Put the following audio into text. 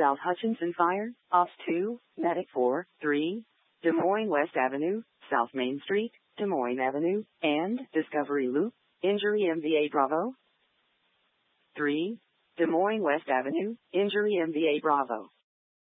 South Hutchinson Fire, Ops 2, Medic 4, 3, Des Moines West Avenue, South Main Street, Des Moines Avenue, and Discovery Loop, injury MVA Bravo. 3, Des Moines West Avenue, injury MVA Bravo.